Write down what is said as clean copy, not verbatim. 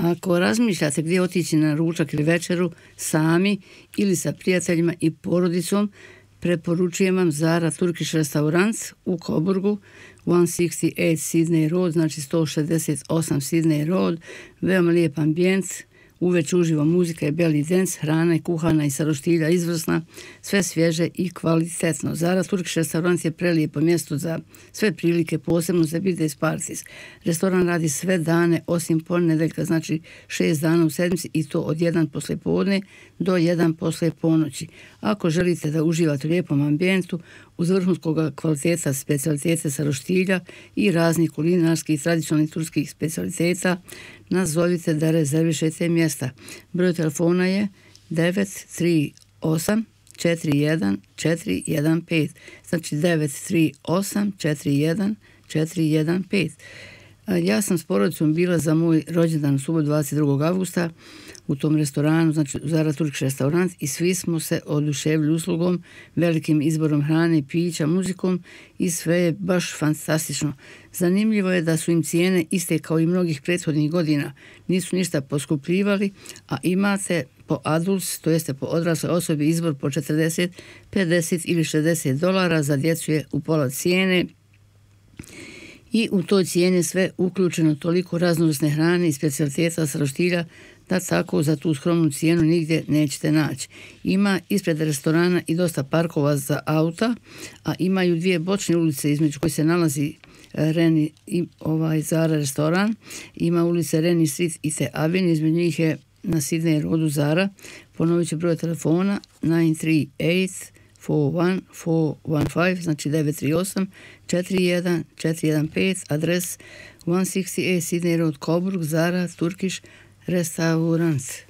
Ako razmišljate gdje otići na ručak ili večeru sami ili sa prijateljima i porodicom, preporučujem vam Zara Turkish Restaurant u Coburgu, 168 Sydney Road, znači 168 Sydney Road, veoma lijep ambijent, uveč uživo muzika i belly dance, hrana je kuhana i sa roštilja izvrsna, sve svježe i kvalitetno. Zara Turkish Restaurant je prelijepo mjesto za sve prilike, posebno za birthday parties. Restoran radi sve dane osim ponedjeljka, znači 6 dana u sedmici i to od 1 poslijepodne do 1 poslije ponoći. Ako želite da uživate u lijepom ambijentu, uz vrhunskog kvaliteta specijalitete sa roštilja i raznih kulinarskih i tradicionalnih turskih specijaliteta, nazovite da rezervišete mjesta. Broj telefona je 938 41 415, znači 938 41 415. Ja sam s porodicom bila za moj rođendan u subotu 22. avgusta u tom restoranu, znači Zara Turkish Restaurant, i svi smo se oduševili uslugom, velikim izborom hrane, pića, muzikom i sve je baš fantastično. Zanimljivo je da su im cijene iste kao i mnogih prethodnih godina, nisu ništa poskupljivali, a imate po adults, to jeste po odrasloj osobi, izbor po 40, 50 ili $60, za djecu je u pola cijene. I u toj cijeni sve uključeno toliko raznovrsne hrane i specijaliteta sa roštilja da tako za tu skromnu cijenu nigdje nećete naći. Ima ispred restorana i dosta parkova za auta, a imaju 2 bočne ulice između koje se nalazi Reni i Zara restoran. Ima ulice Reni Street i The Avenue, između njih je na Sydney Roadu Zara. Ponovit ću broj telefona 938 415, znači 938 41 415, adres 168 Sydney Road, Coburg, Zara Turkish Restaurant.